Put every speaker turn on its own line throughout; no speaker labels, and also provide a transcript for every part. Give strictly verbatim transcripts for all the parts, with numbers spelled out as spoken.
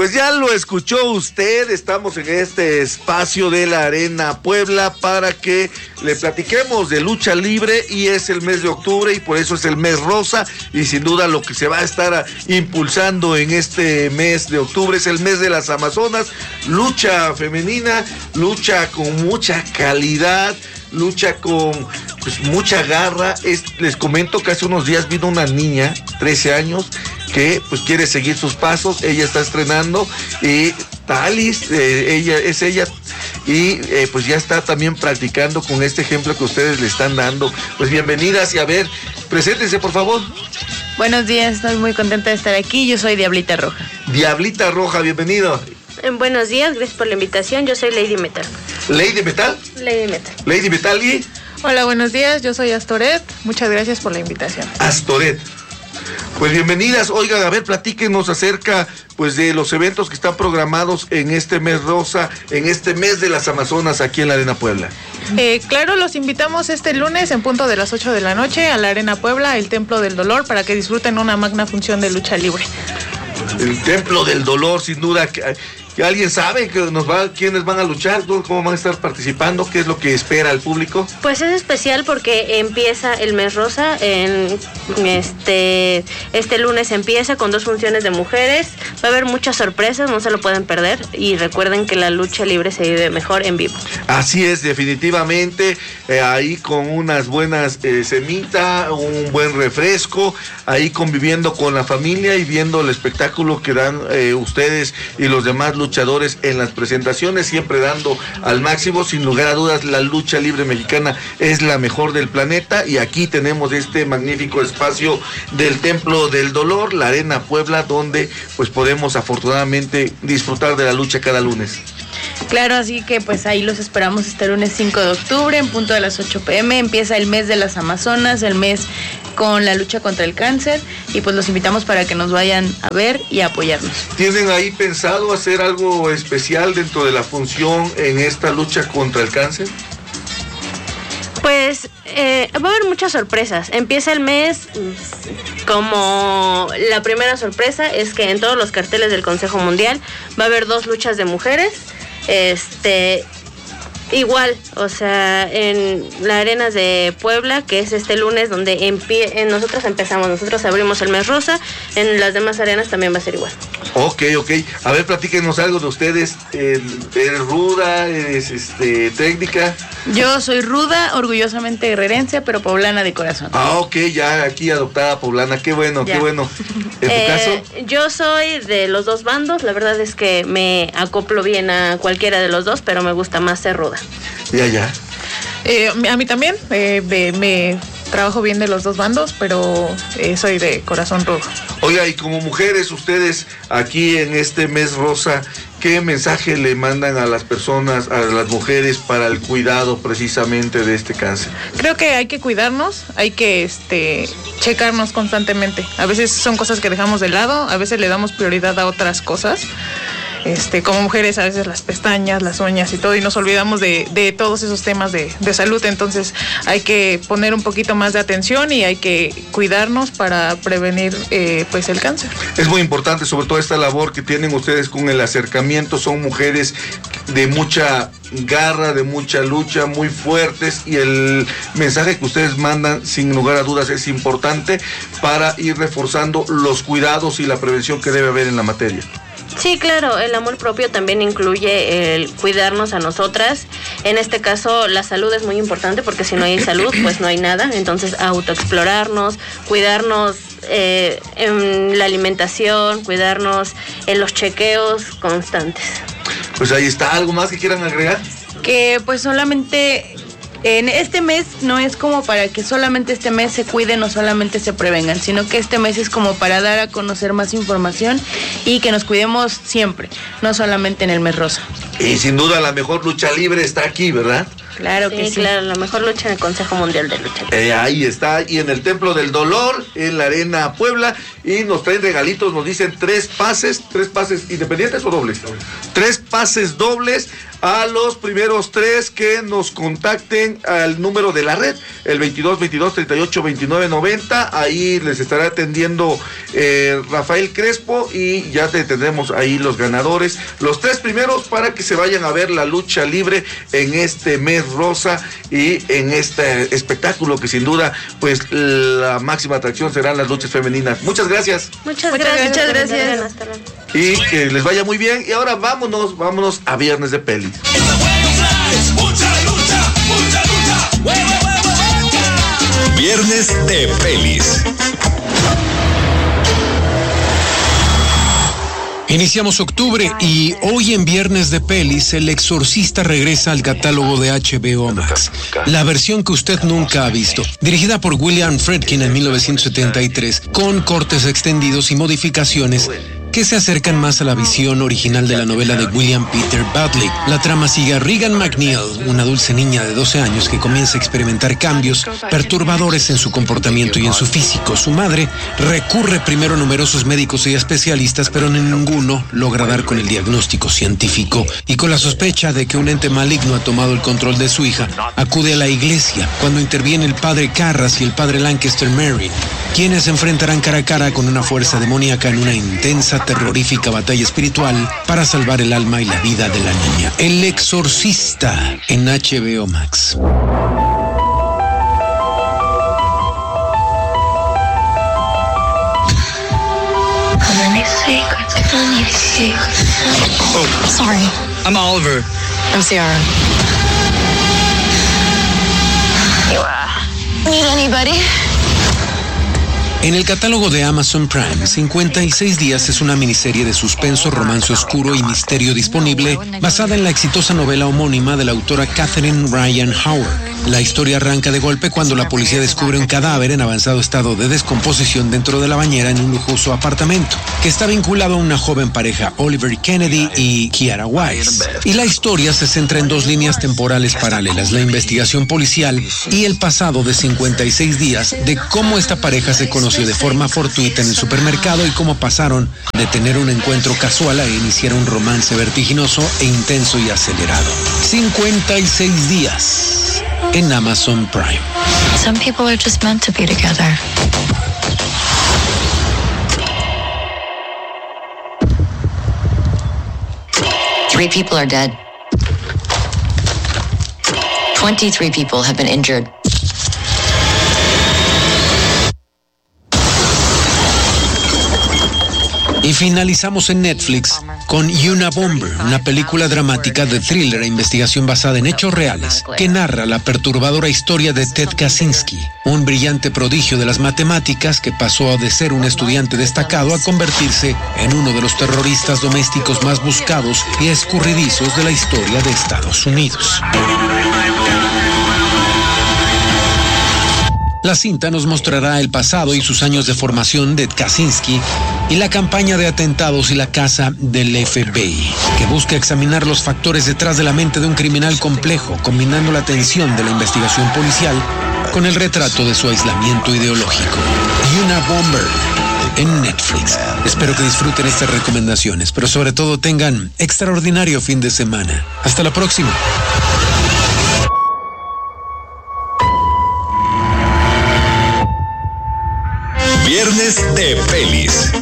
Pues ya lo escuchó usted, estamos en este espacio de la Arena Puebla para que le platiquemos de lucha libre y es el mes de octubre y por eso es el mes rosa y sin duda lo que se va a estar impulsando en este mes de octubre es el mes de las Amazonas, lucha femenina, lucha con mucha calidad, lucha con pues mucha garra. Es, les comento que hace unos días vino una niña, trece años, que pues quiere seguir sus pasos, ella está estrenando y Talis, eh, ella es ella y eh, pues ya está también practicando con este ejemplo que ustedes le están dando. Pues bienvenidas y a ver, preséntense por favor.
Buenos días, estoy muy contenta de estar aquí, yo soy Diablita Roja.
Diablita Roja, bienvenido.
Buenos días, gracias por la invitación, yo soy Lady Metal.
¿Lady Metal?
Lady Metal.
Lady Metal y...
Hola, buenos días, yo soy Astoret, muchas gracias por la invitación.
Astoret. Pues bienvenidas, oigan, a ver, platíquenos acerca pues de los eventos que están programados en este mes rosa, en este mes de las Amazonas aquí en la Arena Puebla.
Eh, claro, los invitamos este lunes en punto de las ocho de la noche a la Arena Puebla, el Templo del Dolor, para que disfruten una magna función de lucha libre.
El Templo del Dolor, sin duda. que, que ¿Alguien sabe que nos va, quiénes van a luchar? ¿Cómo van a estar participando? ¿Qué es lo que espera el público?
Pues es especial porque empieza el mes rosa, en este, este lunes empieza con dos funciones de mujeres, va a haber muchas sorpresas, no se lo pueden perder y recuerden que la lucha libre se vive mejor en vivo.
Así es, definitivamente, eh, ahí con unas buenas eh, semitas, un buen refresco, ahí conviviendo con la familia y viendo el espectáculo que dan eh, ustedes y los demás luchadores en las presentaciones, siempre dando al máximo. Sin lugar a dudas, la lucha libre mexicana es la mejor del planeta y aquí tenemos este magnífico espacio del Templo del Dolor, la Arena Puebla, donde pues podemos afortunadamente disfrutar de la lucha cada lunes.
Claro, así que pues ahí los esperamos este lunes cinco de octubre en punto de las ocho pm. Empieza el mes de las Amazonas, el mes con la lucha contra el cáncer y pues los invitamos para que nos vayan a ver y a apoyarnos.
¿Tienen ahí pensado hacer algo especial dentro de la función en esta lucha contra el cáncer?
Pues eh, va a haber muchas sorpresas. Empieza el mes como la primera sorpresa es que en todos los carteles del Consejo Mundial va a haber dos luchas de mujeres. Este, igual, o sea, en la Arena de Puebla, que es este lunes donde empie- en nosotros empezamos, nosotros abrimos el mes rosa, en las demás arenas también va a ser igual.
Ok, ok. A ver, platíquenos algo de ustedes. Eh, ¿Eres ruda? ¿Eres este, técnica?
Yo soy ruda, orgullosamente guerrerense, pero poblana de corazón.
Ah, ok, ya aquí adoptada poblana. Qué bueno,
Ya.
qué bueno. ¿En tu
Eh,
caso?
Yo soy de los dos bandos, la verdad es que me acoplo bien a cualquiera de los dos, pero me gusta más ser ruda.
Ya, ya.
Eh, a mí también, eh, de, me trabajo bien de los dos bandos, pero eh, soy de corazón rudo.
Oiga, y como mujeres, ustedes aquí en este mes rosa, ¿qué mensaje le mandan a las personas, a las mujeres para el cuidado precisamente de este cáncer?
Creo que hay que cuidarnos, hay que este, checarnos constantemente. A veces son cosas que dejamos de lado, a veces le damos prioridad a otras cosas. Este, como mujeres a veces las pestañas, las uñas y todo, y nos olvidamos de, de todos esos temas de, de salud. Entonces hay que poner un poquito más de atención y hay que cuidarnos para prevenir eh, pues el cáncer.
Es muy importante, sobre todo esta labor que tienen ustedes con el acercamiento. Son mujeres de mucha garra, de mucha lucha, muy fuertes, y el mensaje que ustedes mandan sin lugar a dudas es importante para ir reforzando los cuidados y la prevención que debe haber en la materia.
Sí, claro, el amor propio también incluye el cuidarnos a nosotras. En este caso, la salud es muy importante porque si no hay salud, pues no hay nada. Entonces, autoexplorarnos, cuidarnos eh, en la alimentación, cuidarnos en los chequeos constantes.
Pues ahí está. ¿Algo más que quieran agregar?
Que pues solamente en este mes no es como para que solamente este mes se cuiden o solamente se prevengan, sino que este mes es como para dar a conocer más información y que nos cuidemos siempre, no solamente en el mes rosa.
Y sin duda la mejor lucha libre está aquí, ¿verdad?
Claro
Sí,
que sí.
claro, la mejor lucha en el Consejo Mundial de Lucha Libre.
Eh, ahí está, y en el Templo del Dolor, en la Arena Puebla, y nos traen regalitos, nos dicen tres pases, tres pases independientes o dobles, tres pases dobles a los primeros tres que nos contacten al número de la red, el veintidós veintidós treinta y ocho veintinueve noventa. Ahí les estará atendiendo eh, Rafael Crespo y ya te tendremos ahí los ganadores, los tres primeros, para que se vayan a ver la lucha libre en este mes rosa y en este espectáculo que sin duda pues la máxima atracción serán las luchas femeninas. Muchas gracias.
Muchas,
Muchas
gracias.
muchas gracias.
Hasta luego.
Y que les vaya muy bien. Y ahora vámonos, vámonos a Viernes de Pelis.
Viernes de Pelis.
Iniciamos octubre y hoy en Viernes de Pelis, El Exorcista regresa al catálogo de H B O Max. La versión que usted nunca ha visto. Dirigida por William Friedkin en mil novecientos setenta y tres, con cortes extendidos y modificaciones que se acercan más a la visión original de la novela de William Peter Buckley. La trama sigue a Regan McNeil, una dulce niña de doce años que comienza a experimentar cambios perturbadores en su comportamiento y en su físico. Su madre recurre primero a numerosos médicos y especialistas, pero ninguno logra dar con el diagnóstico científico, y con la sospecha de que un ente maligno ha tomado el control de su hija, acude a la iglesia, cuando interviene el padre Carras y el padre Lancaster Mary, quienes se enfrentarán cara a cara con una fuerza demoníaca en una intensa, terrorífica batalla espiritual para salvar el alma y la vida de la niña. El Exorcista en H B O Max.
Oh, sorry. I'm Oliver. I'm Ciara. You, uh, need anybody?
En el catálogo de Amazon Prime, cincuenta y seis días es una miniserie de suspenso, romance oscuro y misterio disponible, basada en la exitosa novela homónima de la autora Catherine Ryan Howard. La historia arranca de golpe cuando la policía descubre un cadáver en avanzado estado de descomposición dentro de la bañera en un lujoso apartamento, que está vinculado a una joven pareja, Oliver Kennedy y Kiara Weiss. Y la historia se centra en dos líneas temporales paralelas: la investigación policial y el pasado de cincuenta y seis días de cómo esta pareja se conoció de forma fortuita en el supermercado y cómo pasaron de tener un encuentro casual a iniciar un romance vertiginoso e intenso y acelerado. cincuenta y seis días en Amazon Prime.
Some people are just meant to be together. Three people are dead. twenty-three people have been injured.
Y finalizamos en Netflix con Unabomber, una película dramática de thriller e investigación basada en hechos reales, que narra la perturbadora historia de Ted Kaczynski, un brillante prodigio de las matemáticas que pasó de ser un estudiante destacado a convertirse en uno de los terroristas domésticos más buscados y escurridizos de la historia de Estados Unidos. La cinta nos mostrará el pasado y sus años de formación de Kaczynski y la campaña de atentados y la caza del F B I, que busca examinar los factores detrás de la mente de un criminal complejo, combinando la tensión de la investigación policial con el retrato de su aislamiento ideológico. Unabomber en Netflix. Espero que disfruten estas recomendaciones, pero sobre todo tengan extraordinario fin de semana. Hasta la próxima.
Viernes de Pelis.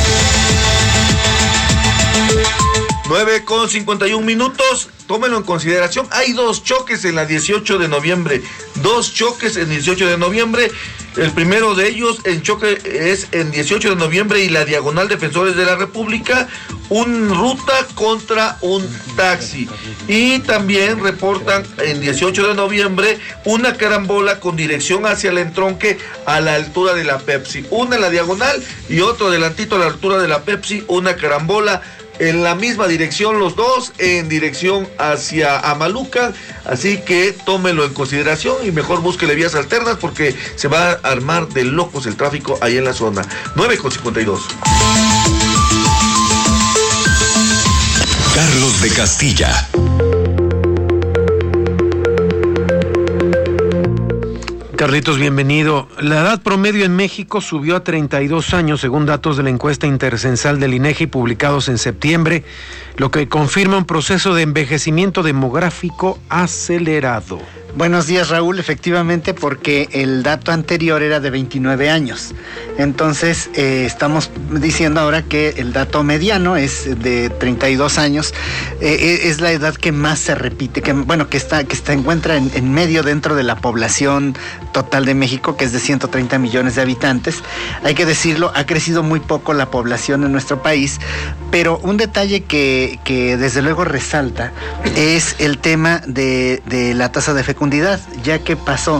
nueve con cincuenta y un minutos, tómenlo en consideración. Hay dos choques en la dieciocho de noviembre. Dos choques en dieciocho de noviembre. El primero de ellos en choque es en dieciocho de noviembre y la Diagonal Defensores de la República, un ruta contra un taxi. Y también reportan en dieciocho de noviembre una carambola con dirección hacia el entronque a la altura de la Pepsi. Una en la Diagonal y otro adelantito a la altura de la Pepsi, una carambola en la misma dirección, los dos en dirección hacia Amalucan, así que tómelo en consideración y mejor búsquele vías alternas porque se va a armar de locos el tráfico ahí en la zona. nueve con cincuenta y dos.
Carlos de Castilla.
Carlitos, bienvenido. La edad promedio en México subió a treinta y dos años, según datos de la encuesta intercensal del INEGI publicados en septiembre, lo que confirma un proceso de envejecimiento demográfico acelerado.
Buenos días, Raúl. Efectivamente, porque el dato anterior era de veintinueve años. Entonces, eh, estamos diciendo ahora que el dato mediano es de treinta y dos años. Eh, es la edad que más se repite, que bueno, que está, que está encuentra en, en medio dentro de la población total de México, que es de ciento treinta millones de habitantes. Hay que decirlo, ha crecido muy poco la población en nuestro país, pero un detalle que, que desde luego resalta es el tema de, de la tasa de fecundidad, ya que pasó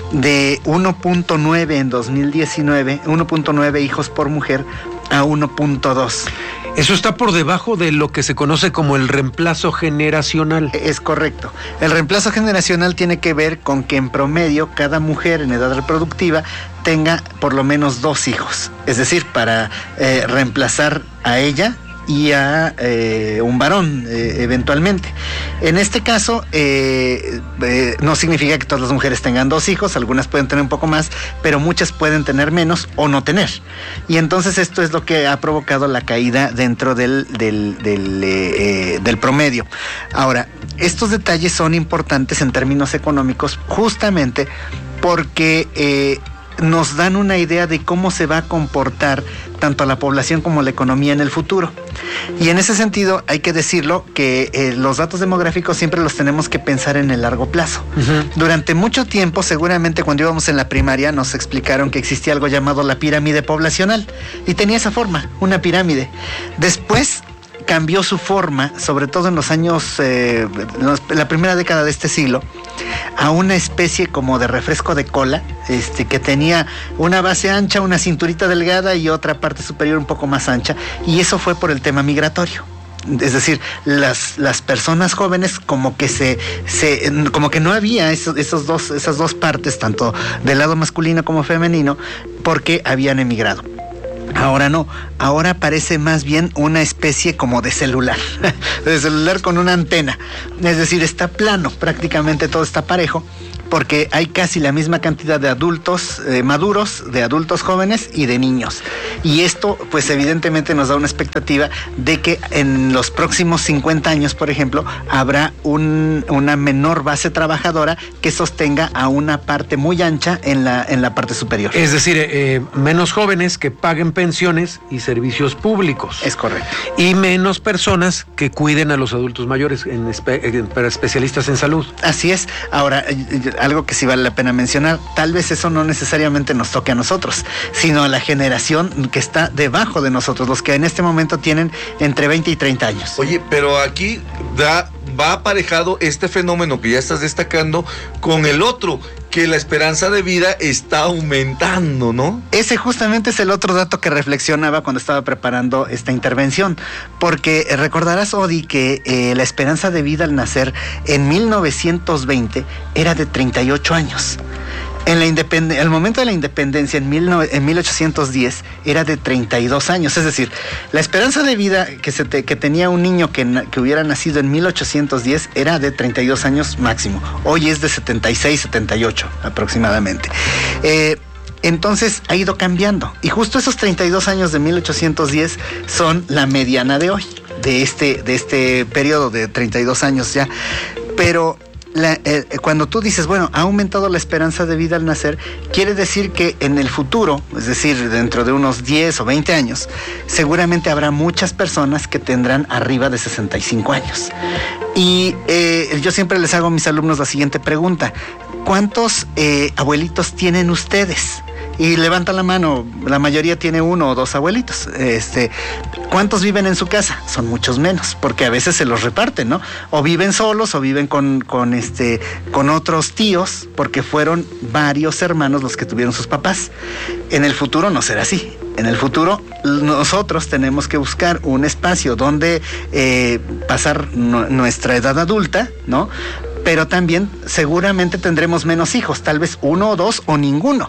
de uno punto nueve en dos mil diecinueve, uno punto nueve hijos por mujer, a uno punto dos.
Eso está por debajo de lo que se conoce como el reemplazo generacional.
Es correcto. El reemplazo generacional tiene que ver con que en promedio cada mujer en edad reproductiva tenga por lo menos dos hijos. Es decir, para eh, reemplazar a ella y a eh, un varón eh, eventualmente. En este caso, eh, eh, no significa que todas las mujeres tengan dos hijos, algunas pueden tener un poco más, pero muchas pueden tener menos o no tener. Y entonces esto es lo que ha provocado la caída dentro del, del, del, eh, eh, del promedio. Ahora, estos detalles son importantes en términos económicos justamente porque eh, nos dan una idea de cómo se va a comportar tanto la población como la economía en el futuro. Y en ese sentido hay que decirlo que eh, los datos demográficos siempre los tenemos que pensar en el largo plazo. Uh-huh. Durante mucho tiempo, seguramente cuando íbamos en la primaria, nos explicaron que existía algo llamado la pirámide poblacional y tenía esa forma, una pirámide. Después cambió su forma, sobre todo en los años, eh, la primera década de este siglo, a una especie como de refresco de cola, este, que tenía una base ancha, una cinturita delgada y otra parte superior un poco más ancha, y eso fue por el tema migratorio. Es decir, las, las personas jóvenes como que se, se como que no había esos, esos dos, esas dos partes, tanto del lado masculino como femenino, porque habían emigrado. Ahora no, ahora parece más bien una especie como de celular, de celular con una antena. Es decir, está plano, prácticamente todo está parejo, porque hay casi la misma cantidad de adultos eh, maduros, de adultos jóvenes y de niños. Y esto, pues evidentemente nos da una expectativa de que en los próximos cincuenta años, por ejemplo, habrá un, una menor base trabajadora que sostenga a una parte muy ancha en la, en la parte superior.
Es decir, eh, menos jóvenes que paguen pensiones y servicios públicos.
Es correcto.
Y menos personas que cuiden a los adultos mayores, en espe- en, para especialistas en salud.
Así es. Ahora, algo que sí vale la pena mencionar, tal vez eso no necesariamente nos toque a nosotros, sino a la generación que está debajo de nosotros, los que en este momento tienen entre veinte y treinta años.
Oye, pero aquí da, va aparejado este fenómeno que ya estás destacando con el otro, que la esperanza de vida está aumentando, ¿no?
Ese justamente es el otro dato que reflexionaba cuando estaba preparando esta intervención, porque recordarás, Odi, que eh, la esperanza de vida al nacer en mil novecientos veinte era de treinta y ocho años. En la independ- el momento de la independencia, en, mil nove- en mil ochocientos diez, era de treinta y dos años. Es decir, la esperanza de vida que, se te- que tenía un niño que, na- que hubiera nacido en mil ochocientos diez era de treinta y dos años máximo. Hoy es de setenta y seis, setenta y ocho aproximadamente. Eh, entonces ha ido cambiando. Y justo esos treinta y dos años de mil ochocientos diez son la mediana de hoy, de este, de este periodo de treinta y dos años ya. Pero La, eh, cuando tú dices, bueno, ha aumentado la esperanza de vida al nacer, quiere decir que en el futuro, es decir, dentro de unos diez o veinte años, seguramente habrá muchas personas que tendrán arriba de sesenta y cinco años. Y eh, yo siempre les hago a mis alumnos la siguiente pregunta: ¿cuántos eh, abuelitos tienen ustedes? Y levanta la mano, la mayoría tiene uno o dos abuelitos. Este, ¿cuántos viven en su casa? Son muchos menos, porque a veces se los reparten, ¿no? O viven solos o viven con, con, este, con otros tíos, porque fueron varios hermanos los que tuvieron sus papás. En el futuro no será así. En el futuro nosotros tenemos que buscar un espacio donde eh, pasar no, nuestra edad adulta, ¿no? Pero también seguramente tendremos menos hijos, tal vez uno o dos o ninguno.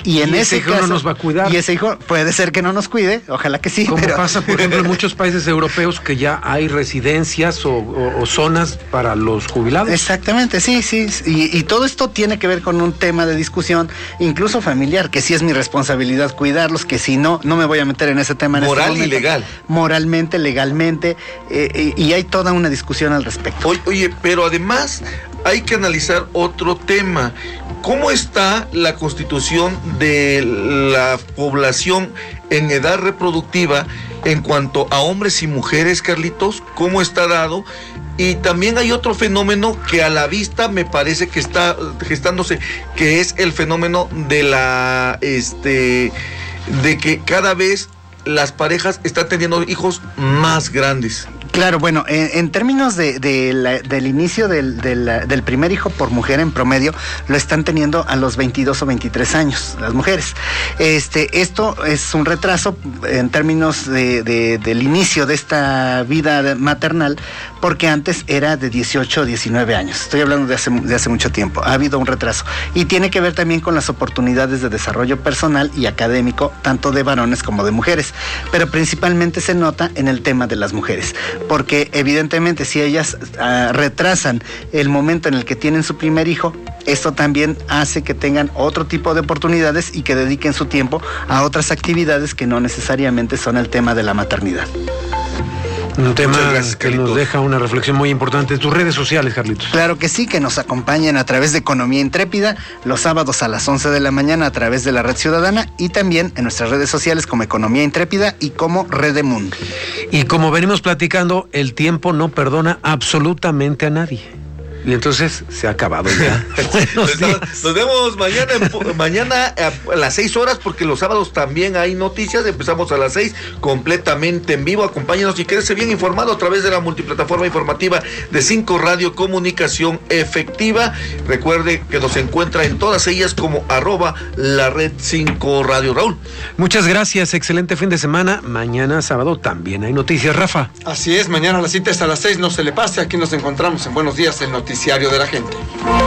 Y en
y
ese,
ese hijo
caso,
no nos va a cuidar.
Y ese hijo puede ser que no nos cuide, ojalá que sí.
Como
pero...
pasa, por ejemplo, en muchos países europeos que ya hay residencias o, o, o zonas para los jubilados.
Exactamente, sí, sí. Y, y todo esto tiene que ver con un tema de discusión, incluso familiar, que sí es mi responsabilidad cuidarlos, que si no, no me voy a meter en ese tema. En
Moral
este
y legal.
Moralmente, legalmente, eh, y hay toda una discusión al respecto.
Oye, oye, pero además hay que analizar otro tema. ¿Cómo está la constitución de la población en edad reproductiva en cuanto a hombres y mujeres, Carlitos? ¿Cómo está dado? Y también hay otro fenómeno que a la vista me parece que está gestándose, que es el fenómeno de la, este, de que cada vez las parejas están teniendo hijos más grandes.
Claro, bueno, en, en términos de, de la, del inicio del, del, del primer hijo por mujer en promedio, lo están teniendo a los veintidós o veintitrés años, las mujeres. Este, esto es un retraso en términos de, de, del inicio de esta vida maternal, porque antes era de dieciocho o diecinueve años. Estoy hablando de hace, de hace mucho tiempo. Ha habido un retraso. Y tiene que ver también con las oportunidades de desarrollo personal y académico, tanto de varones como de mujeres. Pero principalmente se nota en el tema de las mujeres, porque evidentemente si ellas uh, retrasan el momento en el que tienen su primer hijo, esto también hace que tengan otro tipo de oportunidades y que dediquen su tiempo a otras actividades que no necesariamente son el tema de la maternidad.
Un tema
gracias,
que nos deja una reflexión muy importante. Tus redes sociales, Carlitos.
Claro que sí, que nos acompañen a través de Economía Intrépida los sábados a las once de la mañana a través de la Red Ciudadana y también en nuestras redes sociales como Economía Intrépida y como Redemun.
Y como venimos platicando, el tiempo no perdona absolutamente a nadie. Y entonces se ha acabado ya.
Nos, nos vemos mañana, en, mañana a las seis horas, porque los sábados también hay noticias. Empezamos a las seis, completamente en vivo. Acompáñenos y quédese bien informado a través de la multiplataforma informativa de cinco Radio Comunicación Efectiva. Recuerde que nos encuentra en todas ellas como arroba la red cinco Radio. Raúl.
Muchas gracias, excelente fin de semana. Mañana sábado también hay noticias, Rafa.
Así es, mañana la cita es a las seis, no se le pase. Aquí nos encontramos en Buenos Días, el noticiero de la gente.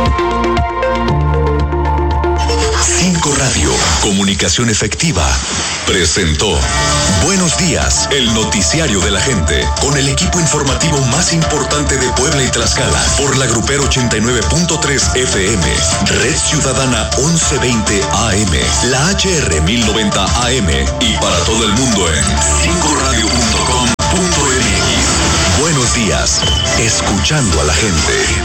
cinco Radio, comunicación efectiva, presentó Buenos Días, el noticiario de la gente, con el equipo informativo más importante de Puebla y Tlaxcala, por la Grupero ochenta y nueve punto tres F M, Red Ciudadana once veinte A M, la H R mil noventa A M y para todo el mundo en cinco radio punto com punto m x. Buenos días, escuchando a la gente.